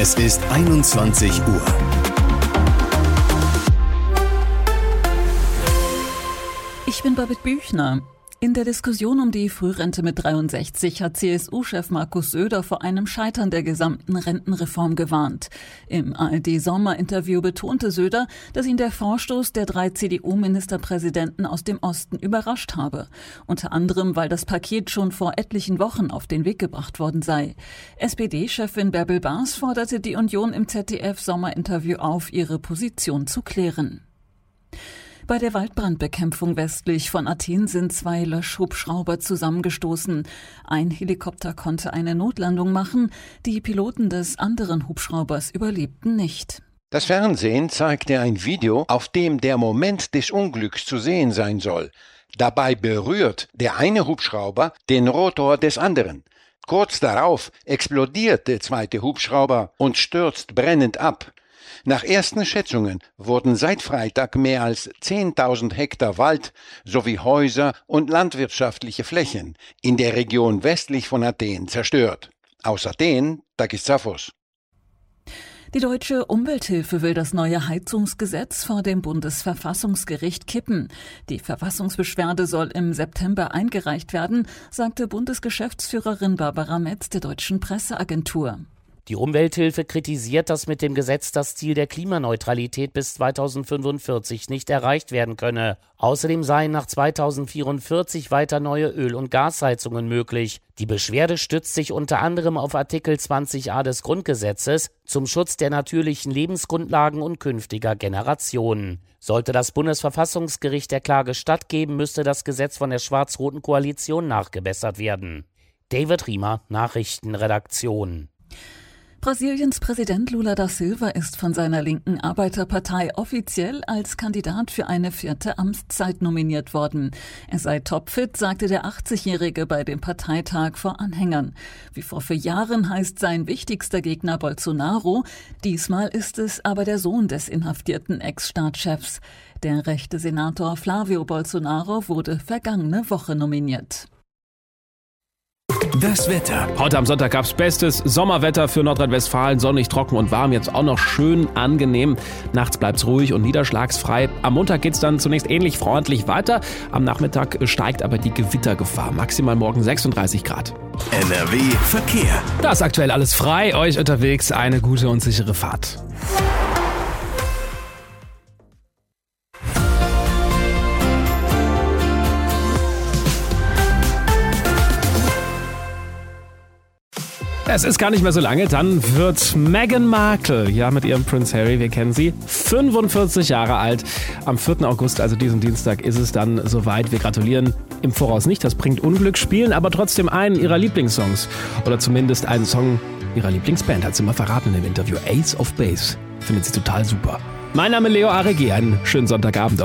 Es ist 21 Uhr. Ich bin Babette Büchner. In der Diskussion um die Frührente mit 63 hat CSU-Chef Markus Söder vor einem Scheitern der gesamten Rentenreform gewarnt. Im ARD-Sommerinterview betonte Söder, dass ihn der Vorstoß der 3 CDU-Ministerpräsidenten aus dem Osten überrascht habe. Unter anderem, weil das Paket schon vor etlichen Wochen auf den Weg gebracht worden sei. SPD-Chefin Bärbel Baas forderte die Union im ZDF-Sommerinterview auf, ihre Position zu klären. Bei der Waldbrandbekämpfung westlich von Athen sind 2 Löschhubschrauber zusammengestoßen. Ein Helikopter konnte eine Notlandung machen, die Piloten des anderen Hubschraubers überlebten nicht. Das Fernsehen zeigte ein Video, auf dem der Moment des Unglücks zu sehen sein soll. Dabei berührt der eine Hubschrauber den Rotor des anderen. Kurz darauf explodiert der zweite Hubschrauber und stürzt brennend ab. Nach ersten Schätzungen wurden seit Freitag mehr als 10.000 Hektar Wald sowie Häuser und landwirtschaftliche Flächen in der Region westlich von Athen zerstört. Aus Athen, Takis Zaphos. Die Deutsche Umwelthilfe will das neue Heizungsgesetz vor dem Bundesverfassungsgericht kippen. Die Verfassungsbeschwerde soll im September eingereicht werden, sagte Bundesgeschäftsführerin Barbara Metz der Deutschen Presseagentur. Die Umwelthilfe kritisiert, dass mit dem Gesetz das Ziel der Klimaneutralität bis 2045 nicht erreicht werden könne. Außerdem seien nach 2044 weiter neue Öl- und Gasheizungen möglich. Die Beschwerde stützt sich unter anderem auf Artikel 20a des Grundgesetzes zum Schutz der natürlichen Lebensgrundlagen und künftiger Generationen. Sollte das Bundesverfassungsgericht der Klage stattgeben, müsste das Gesetz von der schwarz-roten Koalition nachgebessert werden. David Riemer, Nachrichtenredaktion. Brasiliens Präsident Lula da Silva ist von seiner linken Arbeiterpartei offiziell als Kandidat für eine 4. Amtszeit nominiert worden. Er sei topfit, sagte der 80-Jährige bei dem Parteitag vor Anhängern. Wie vor 4 Jahren heißt sein wichtigster Gegner Bolsonaro. Diesmal ist es aber der Sohn des inhaftierten Ex-Staatschefs. Der rechte Senator Flávio Bolsonaro wurde vergangene Woche nominiert. Das Wetter. Heute am Sonntag gab es bestes Sommerwetter für Nordrhein-Westfalen. Sonnig, trocken und warm. Jetzt auch noch schön angenehm. Nachts bleibt es ruhig und niederschlagsfrei. Am Montag geht es dann zunächst ähnlich freundlich weiter. Am Nachmittag steigt aber die Gewittergefahr. Maximal morgen 36 Grad. NRW Verkehr. Da ist aktuell alles frei. Euch unterwegs eine gute und sichere Fahrt. Es ist gar nicht mehr so lange, dann wird Meghan Markle, ja mit ihrem Prince Harry, wir kennen sie, 45 Jahre alt. Am 4. August, also diesen Dienstag, ist es dann soweit. Wir gratulieren im Voraus nicht, das bringt Unglück, spielen aber trotzdem einen ihrer Lieblingssongs. Oder zumindest einen Song ihrer Lieblingsband, hat sie mal verraten in dem Interview. Ace of Base, findet sie total super. Mein Name ist Leo Aregi, einen schönen Sonntagabend.